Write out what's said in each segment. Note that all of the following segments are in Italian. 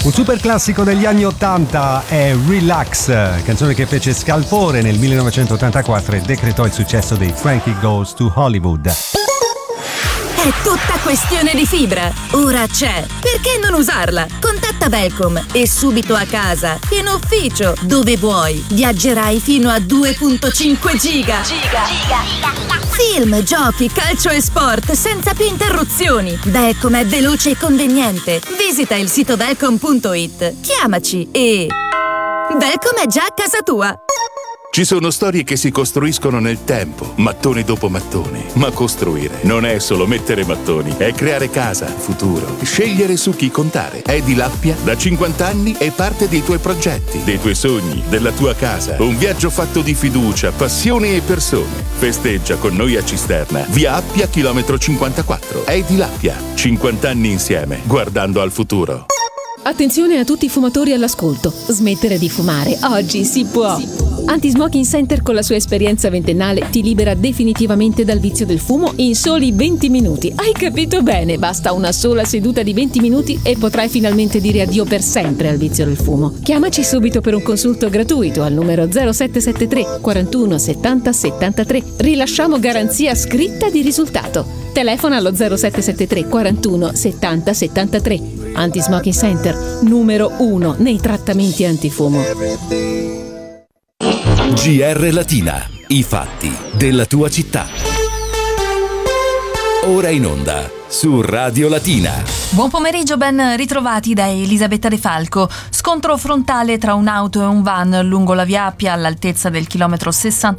Un super classico degli anni 80 è Relax, canzone che fece scalpore nel 1984 e decretò il successo dei Frankie Goes to Hollywood. È tutta questione di fibra. Ora c'è. Perché non usarla? Contatta Velcom e subito a casa, in ufficio, dove vuoi. Viaggerai fino a 2.5 giga. Film, giochi, calcio e sport senza più interruzioni. Velcom è veloce e conveniente. Visita il sito velcom.it. Chiamaci e... Velcom è già a casa tua. Ci sono storie che si costruiscono nel tempo, mattoni dopo mattoni. Ma costruire non è solo mettere mattoni, è creare casa, futuro, scegliere su chi contare. Edi Appia, da 50 anni, è parte dei tuoi progetti, dei tuoi sogni, della tua casa. Un viaggio fatto di fiducia, passione e persone. Festeggia con noi a Cisterna, via Appia, chilometro 54. Edi Appia, 50 anni insieme, guardando al futuro. Attenzione a tutti i fumatori all'ascolto. Smettere di fumare oggi si può. Anti-Smoking Center, con la sua esperienza ventennale, ti libera definitivamente dal vizio del fumo in soli 20 minuti. Hai capito bene? Basta una sola seduta di 20 minuti e potrai finalmente dire addio per sempre al vizio del fumo. Chiamaci subito per un consulto gratuito al numero 0773 41 70 73. Rilasciamo garanzia scritta di risultato. Telefona allo 0773 41 70 73. Anti-Smoking Center, numero 1 nei trattamenti antifumo. GR Latina, i fatti della tua città. Ora in onda su Radio Latina. Buon pomeriggio, ben ritrovati da Elisabetta De Falco. Scontro frontale tra un'auto e un van lungo la via Appia all'altezza del chilometro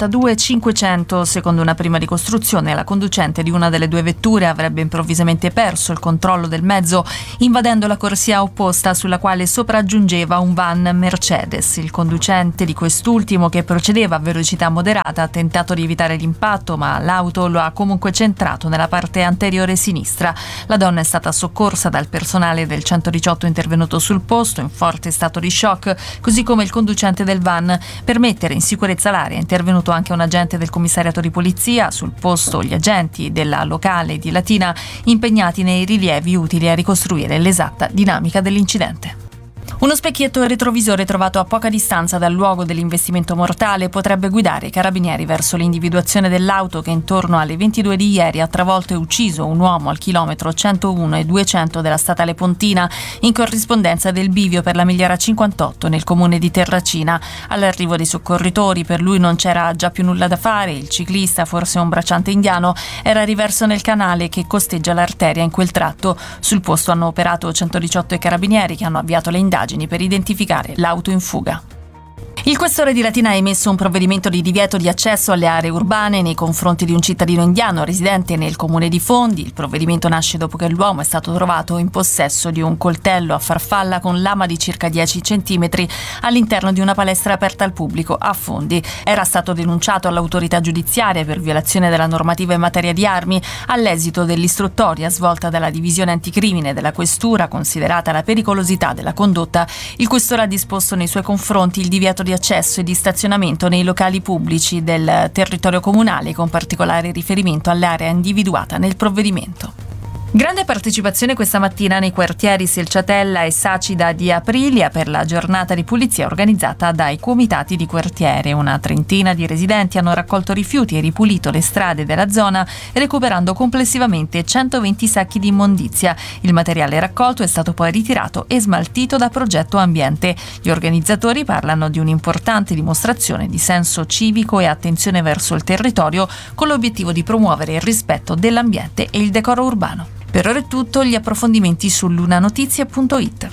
62,500. Secondo una prima ricostruzione, la conducente di una delle due vetture avrebbe improvvisamente perso il controllo del mezzo, invadendo la corsia opposta sulla quale sopraggiungeva un van Mercedes. Il conducente di quest'ultimo, che procedeva a velocità moderata, ha tentato di evitare l'impatto, ma l'auto lo ha comunque centrato nella parte anteriore sinistra. La donna è stata soccorsa dal personale del 118 intervenuto sul posto in forte stato di shock, così come il conducente del van. Per mettere in sicurezza l'area è intervenuto anche un agente del commissariato di polizia. Sul posto gli agenti della locale di Latina, impegnati nei rilievi utili a ricostruire l'esatta dinamica dell'incidente. Uno specchietto retrovisore trovato a poca distanza dal luogo dell'investimento mortale potrebbe guidare i carabinieri verso l'individuazione dell'auto che intorno alle 22 di ieri ha travolto e ucciso un uomo al chilometro 101 e 200 della statale Pontina, in corrispondenza del bivio per la Migliara 58 nel comune di Terracina. All'arrivo dei soccorritori, per lui non c'era già più nulla da fare. Il ciclista, forse un bracciante indiano, era riverso nel canale che costeggia l'arteria in quel tratto. Sul posto hanno operato 118 e carabinieri, che hanno avviato le indagini per identificare l'auto in fuga. Il questore di Latina ha emesso un provvedimento di divieto di accesso alle aree urbane nei confronti di un cittadino indiano residente nel comune di Fondi. Il provvedimento nasce dopo che l'uomo è stato trovato in possesso di un coltello a farfalla con lama di circa 10 cm all'interno di una palestra aperta al pubblico a Fondi. Era stato denunciato all'autorità giudiziaria per violazione della normativa in materia di armi. All'esito dell'istruttoria svolta dalla divisione anticrimine della questura, considerata la pericolosità della condotta, il questore ha disposto nei suoi confronti il divieto di accesso e di stazionamento nei locali pubblici del territorio comunale, con particolare riferimento all'area individuata nel provvedimento. Grande partecipazione questa mattina nei quartieri Selciatella e Sacida di Aprilia per la giornata di pulizia organizzata dai comitati di quartiere. Una trentina di residenti hanno raccolto rifiuti e ripulito le strade della zona, recuperando complessivamente 120 sacchi di immondizia. Il materiale raccolto è stato poi ritirato e smaltito da Progetto Ambiente. Gli organizzatori parlano di un'importante dimostrazione di senso civico e attenzione verso il territorio, con l'obiettivo di promuovere il rispetto dell'ambiente e il decoro urbano. Per ora è tutto, gli approfondimenti su lunanotizia.it.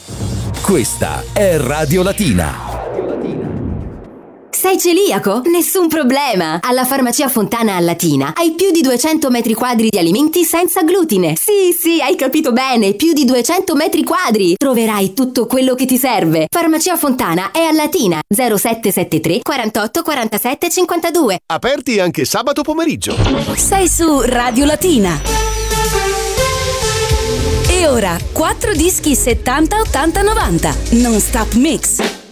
Questa è Radio Latina. Sei celiaco? Nessun problema! Alla Farmacia Fontana a Latina hai più di 200 metri quadri di alimenti senza glutine. Sì, hai capito bene, più di 200 metri quadri! Troverai tutto quello che ti serve. Farmacia Fontana è a Latina, 0773 48 47 52. Aperti anche sabato pomeriggio. Sei su Radio Latina. E ora 4 dischi 70 80 90 Non Stop Mix.